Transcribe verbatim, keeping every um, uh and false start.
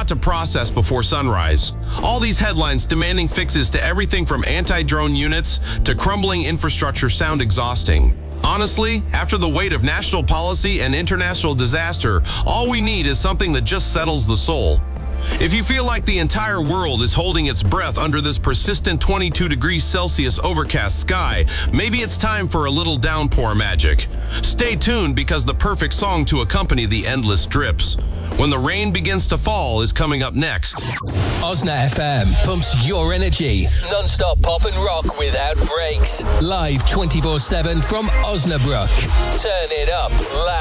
lot to process before sunrise. All these headlines demanding fixes to everything from anti-drone units to crumbling infrastructure sound exhausting. Honestly, after the weight of national policy and international disaster, all we need is something that just settles the soul. If you feel like the entire world is holding its breath under this persistent twenty-two degrees Celsius overcast sky, maybe it's time for a little downpour magic. Stay tuned because the perfect song to accompany the endless drips, When the Rain Begins to Fall, is coming up next. Osna F M pumps your energy. Non-stop pop and rock without breaks. Live twenty-four seven from Osnabrück. Turn it up loud.